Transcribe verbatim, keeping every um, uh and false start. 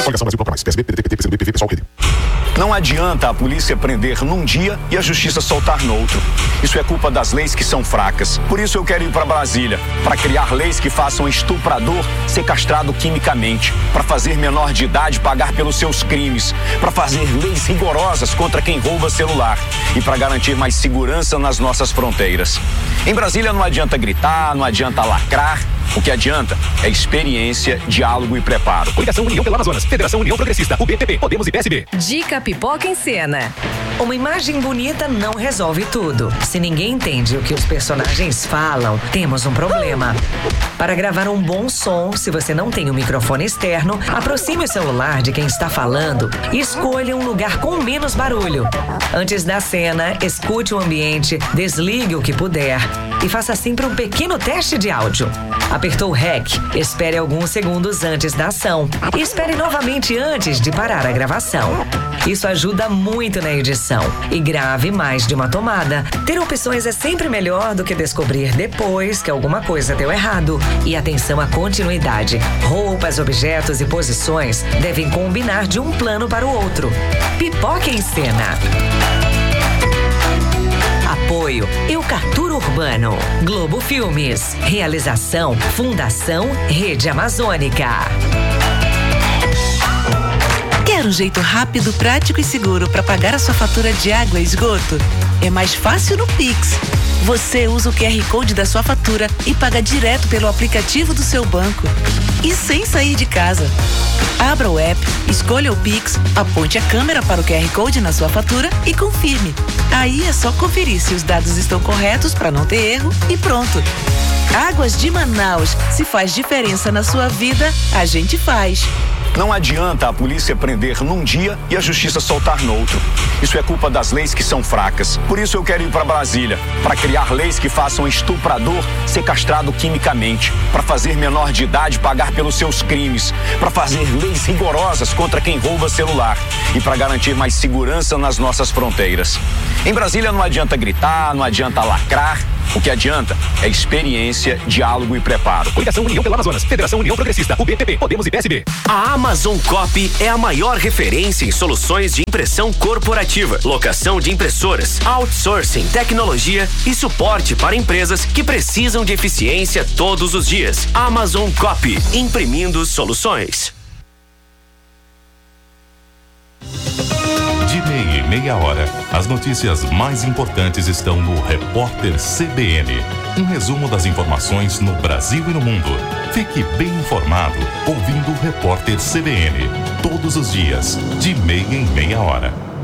Coligação Brasil Popular, P S B, P D T, P T, P C B, P V, Pessoal, Rede. Não adianta a polícia prender num dia e a justiça soltar no outro. Isso é culpa das leis que são fracas. Por isso eu quero ir para Brasília, para criar leis que façam estuprador ser castrado quimicamente, para fazer menor de idade pagar pelos seus crimes, para fazer leis rigorosas contra quem rouba celular e para garantir mais segurança nas nossas fronteiras. Em Brasília não adianta gritar, não adianta lacrar. O que adianta é experiência, diálogo e preparo. Coligação União pelo Amazonas, Federação União Progressista, U B P P, Podemos e P S B. Dica Pipoca em Cena. Uma imagem bonita não resolve tudo. Se ninguém entende o que os personagens falam, temos um problema. Para gravar um bom som, se você não tem um microfone externo, aproxime o celular de quem está falando e escolha um lugar com menos barulho. Antes da cena, escute o ambiente, desligue o que puder e faça sempre um pequeno teste de áudio. Apertou o REC, espere alguns segundos antes da ação e espere novamente antes de parar a gravação. Isso ajuda muito na edição. E grave mais de uma tomada. Ter opções é sempre melhor do que descobrir depois que alguma coisa deu errado. E atenção à continuidade. Roupas, objetos e posições devem combinar de um plano para o outro. Pipoca em Cena. Apoio Eucatur Urbano, Globo Filmes. Realização Fundação Rede Amazônica. Quer um jeito rápido, prático e seguro para pagar a sua fatura de água e esgoto? É mais fácil no Pix. Você usa o Q R Code da sua fatura e paga direto pelo aplicativo do seu banco. E sem sair de casa. Abra o app, escolha o Pix, aponte a câmera para o Q R Code na sua fatura e confirme. Aí é só conferir se os dados estão corretos para não ter erro e pronto. Águas de Manaus. Se faz diferença na sua vida, a gente faz. Não adianta a polícia prender num dia e a justiça soltar no outro. Isso é culpa das leis que são fracas. Por isso eu quero ir para Brasília, para criar leis que façam estuprador ser castrado quimicamente, para fazer menor de idade pagar pelos seus crimes, para fazer leis rigorosas contra quem rouba celular e para garantir mais segurança nas nossas fronteiras. Em Brasília não adianta gritar, não adianta lacrar. O que adianta é experiência, diálogo e preparo. Coligação União pelo Amazonas, Federação União Progressista, U B P P, Podemos e P S B. A Amazon Copy é a maior referência em soluções de impressão corporativa, locação de impressoras, outsourcing, tecnologia e suporte para empresas que precisam de eficiência todos os dias. Amazon Copy, imprimindo soluções. De meia em meia hora, as notícias mais importantes estão no Repórter C B N. Um resumo das informações no Brasil e no mundo. Fique bem informado ouvindo o Repórter C B N. Todos os dias, de meia em meia hora.